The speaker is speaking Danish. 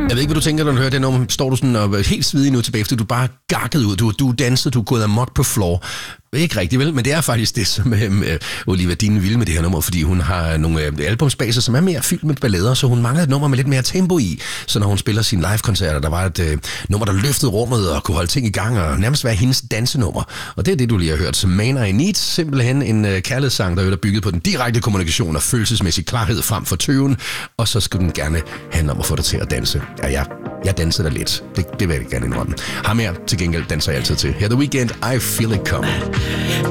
Jeg ved ikke, hvad du tænker, når du hører det nummer. Står du sådan og er helt svedig nu tilbage, fordi du bare gakket ud. Du dansede, du er gået amok på floor. Ikke rigtigt, vel? Men det er faktisk det, som Olivia Dean vil med det her nummer, fordi hun har nogle albumsbaser, som er mere fyldt med ballader, så hun mangler et nummer med lidt mere tempo i. Så når hun spiller sine live-koncerter, der var et nummer, der løftede rummet og kunne holde ting i gang, og nærmest være hendes dansenummer. Og det er det, du lige har hørt. Så Man I Need, simpelthen en kærlighedssang, der er bygget på den direkte kommunikation og følelsesmæssig klarhed frem for tøven, og så skal den gerne handle om at få dig til at danse. Ja, jeg danser da lidt. Det vil jeg gerne indrømme. Ham her til gengæld danser jeg altid til. Her The Weeknd, I Feel It Coming.